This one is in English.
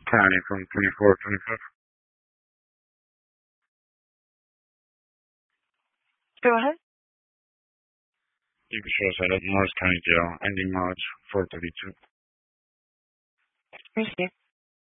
County from 2425. Go ahead. You can show us at Morris County Jail, ending March 432. Receive.